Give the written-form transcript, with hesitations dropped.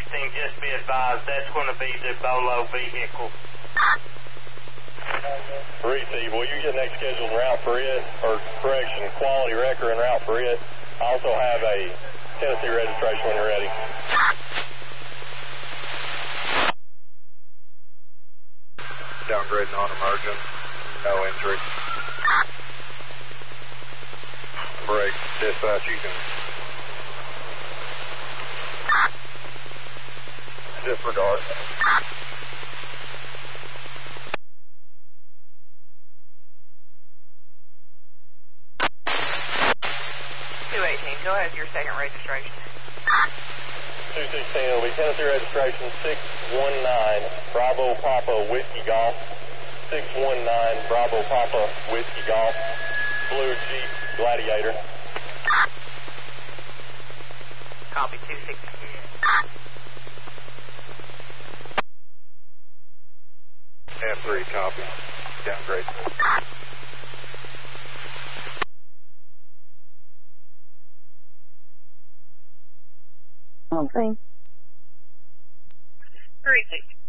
just be advised, that's going to be the Bolo vehicle. Receive, will you get next scheduled route for it, or correction, quality wrecker and route for it? I also have a Tennessee registration when you're ready. Downgrading on emergent, no injury. Break, dispatch, you can disregard. Go ahead, your second registration. 216 will be Tennessee registration 619 Bravo Papa Whiskey Golf. 619 Bravo Papa Whiskey Golf. Blue Jeep Gladiator. Copy 216. F3 copy. Downgrade. Okay. 360.